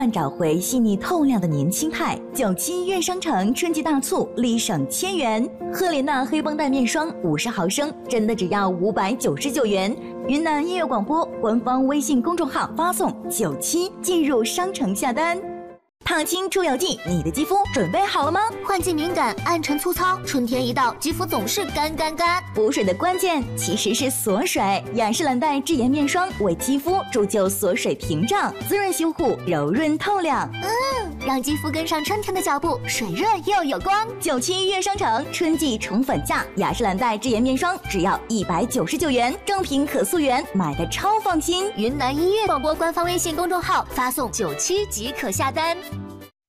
找回细腻透亮的年轻态。97悦商城春季大促，立省1000元。赫莲娜黑绷带面霜50毫升，真的只要599元。云南音乐广播官方微信公众号发送97进入商城下单。烫青出油剂，你的肌肤准备好了吗？ 换季敏感、暗沉粗糙，春天一到，肌肤总是干。 补水的关键其实是锁水，雅诗兰黛智颜面霜为肌肤铸就锁水屏障，滋润修护，柔润透亮。 让肌肤跟上春天的脚步，水润又有光。 97悦商城春季宠粉价，雅诗兰黛智颜面霜只要199元，正品可溯源，买的超放心。 云南音乐广播官方微信公众号发送97即可下单。